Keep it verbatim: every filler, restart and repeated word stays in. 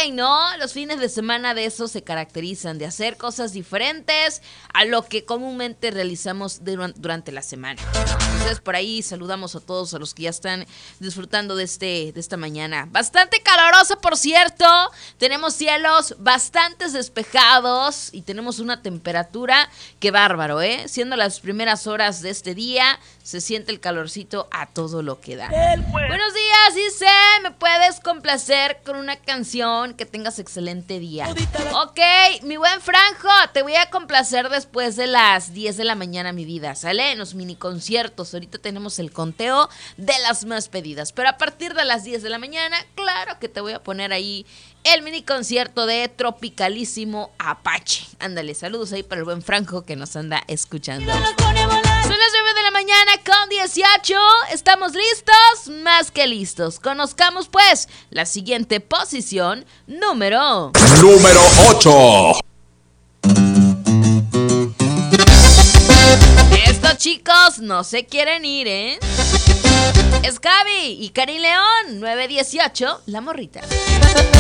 Ay, no, los fines de semana de eso se caracterizan, de hacer cosas diferentes a lo que comúnmente realizamos durante la semana. Entonces, por ahí saludamos a todos a los que ya están disfrutando de este de esta mañana. Bastante calurosa, por cierto. Tenemos cielos bastante despejados y tenemos una temperatura que bárbaro, ¿eh? Siendo las primeras horas de este día, se siente el calorcito a todo lo que da. Buenos días, dice, ¿me puedes complacer con una canción? Que tengas excelente día. Ok, mi buen Franjo, te voy a complacer después de las diez de la mañana, mi vida, ¿sale? En los mini conciertos, ahorita tenemos el conteo de las más pedidas, pero a partir de las diez de la mañana, claro que te voy a poner ahí el mini concierto de Tropicalísimo Apache. Ándale, saludos ahí para el buen Franjo que nos anda escuchando. Son las nueve de la mañana con dieciocho. ¿Estamos listos? Más que listos. Conozcamos pues la siguiente posición, número... Número ocho. Estos chicos no se quieren ir, ¿eh? Es Gaby y Karin León, nueve dieciocho, La Morrita.